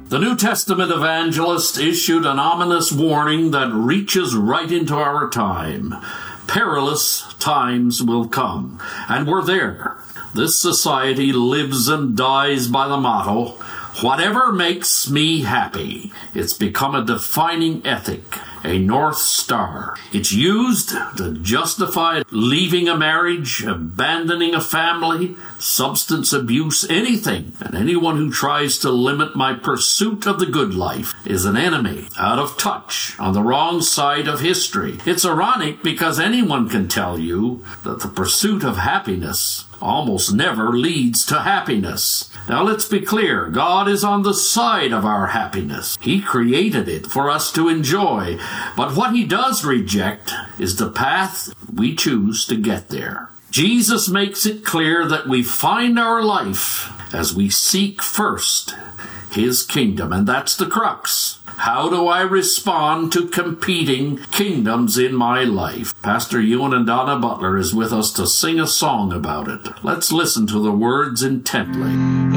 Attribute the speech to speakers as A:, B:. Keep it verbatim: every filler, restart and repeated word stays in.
A: The New Testament evangelist issued an ominous warning that reaches right into our time. Perilous times will come, and we're there. This society lives and dies by the motto, whatever makes me happy. It's become a defining ethic, a North Star. It's used to justify leaving a marriage, abandoning a family, substance abuse, anything. And anyone who tries to limit my pursuit of the good life is an enemy, out of touch, on the wrong side of history. It's ironic because anyone can tell you that the pursuit of happiness almost never leads to happiness. Now let's be clear, God is on the side of our happiness. He created it for us to enjoy, but what he does reject is the path we choose to get there. Jesus makes it clear that we find our life as we seek first his kingdom, and that's the crux. How do I respond to competing kingdoms in my life? Pastor Ewan and Donna Butler is with us to sing a song about it. Let's listen to the words intently.